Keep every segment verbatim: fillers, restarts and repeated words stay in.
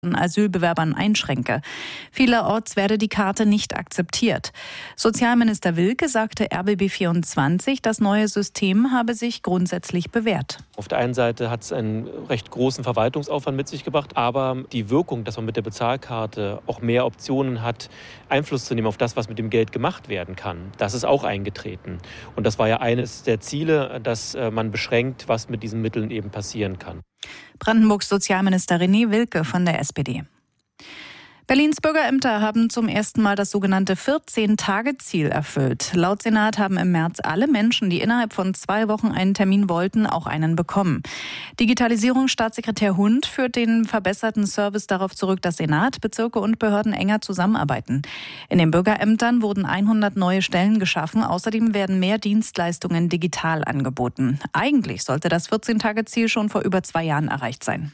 Asylbewerbern einschränke. Vielerorts werde die Karte nicht akzeptiert. Sozialminister Wilke sagte R B B vierundzwanzig, das neue System habe sich grundsätzlich bewährt. Auf der einen Seite hat es einen recht großen Verwaltungsaufwand mit sich gebracht, aber die Wirkung, dass man mit der Bezahlkarte auch mehr Optionen hat, Einfluss zu nehmen auf das, was mit dem Geld gemacht werden kann, das ist auch eingetreten. Und das war ja eines der Ziele, dass man beschränkt, was mit diesen Mitteln eben passieren kann. Brandenburgs Sozialminister René Wilke von der S P D. Berlins Bürgerämter haben zum ersten Mal das sogenannte vierzehn-Tage-Ziel erfüllt. Laut Senat haben im März alle Menschen, die innerhalb von zwei Wochen einen Termin wollten, auch einen bekommen. Digitalisierungsstaatssekretär Hund führt den verbesserten Service darauf zurück, dass Senat, Bezirke und Behörden enger zusammenarbeiten. In den Bürgerämtern wurden hundert neue Stellen geschaffen. Außerdem werden mehr Dienstleistungen digital angeboten. Eigentlich sollte das vierzehn-Tage-Ziel schon vor über zwei Jahren erreicht sein.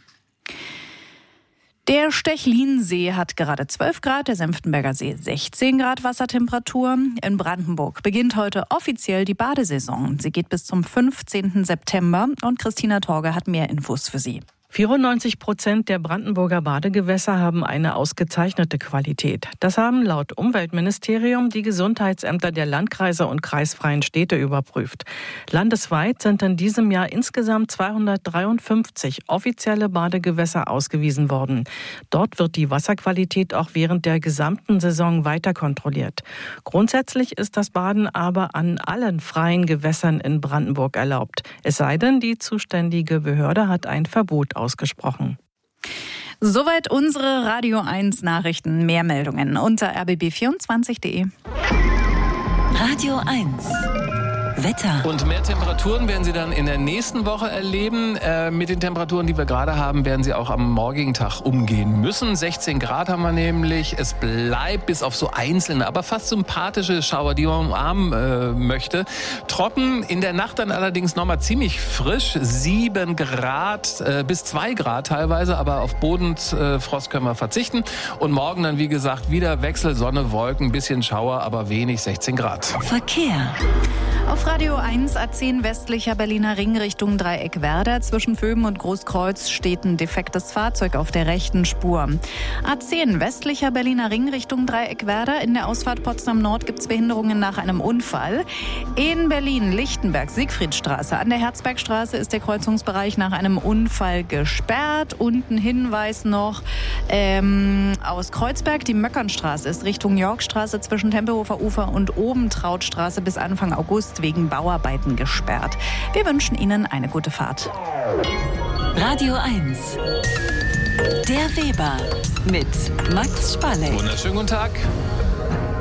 Der Stechlinsee hat gerade zwölf Grad, der Senftenberger See sechzehn Grad Wassertemperatur. In Brandenburg beginnt heute offiziell die Badesaison. Sie geht bis zum fünfzehnten September und Christina Torge hat mehr Infos für Sie. vierundneunzig Prozent der Brandenburger Badegewässer haben eine ausgezeichnete Qualität. Das haben laut Umweltministerium die Gesundheitsämter der Landkreise und kreisfreien Städte überprüft. Landesweit sind in diesem Jahr insgesamt zweihundertdreiundfünfzig offizielle Badegewässer ausgewiesen worden. Dort wird die Wasserqualität auch während der gesamten Saison weiter kontrolliert. Grundsätzlich ist das Baden aber an allen freien Gewässern in Brandenburg erlaubt. Es sei denn, die zuständige Behörde hat ein Verbot ausgesprochen. Soweit unsere Radio eins Nachrichten. Mehr Meldungen unter r b b vierundzwanzig punkt d e. Radio eins Wetter. Und mehr Temperaturen werden Sie dann in der nächsten Woche erleben. Äh, mit den Temperaturen, die wir gerade haben, werden Sie auch am morgigen Tag umgehen müssen. sechzehn Grad haben wir nämlich. Es bleibt bis auf so einzelne, aber fast sympathische Schauer, die man umarmen äh, möchte. Trocken, in der Nacht dann allerdings nochmal ziemlich frisch. sieben Grad äh, bis zwei Grad teilweise, aber auf Bodenfrost können wir verzichten. Und morgen dann, wie gesagt, wieder Wechsel, Sonne, Wolken, bisschen Schauer, aber wenig, sechzehn Grad. Verkehr. Auf Radio eins A zehn westlicher Berliner Ring Richtung Dreieckwerder. Zwischen Vöben und Großkreuz steht ein defektes Fahrzeug auf der rechten Spur. A zehn westlicher Berliner Ring Richtung Dreieckwerder. In der Ausfahrt Potsdam Nord gibt es Behinderungen nach einem Unfall. In Berlin-Lichtenberg, Siegfriedstraße. An der Herzbergstraße ist der Kreuzungsbereich nach einem Unfall gesperrt. Und ein Hinweis noch ähm, aus Kreuzberg. Die Möckernstraße ist Richtung Yorkstraße zwischen Tempelhofer Ufer und Obentrautstraße bis Anfang August wegen Bauarbeiten gesperrt. Wir wünschen Ihnen eine gute Fahrt. Radio eins. Der Weber mit Max Spalleck. Wunderschönen guten Tag.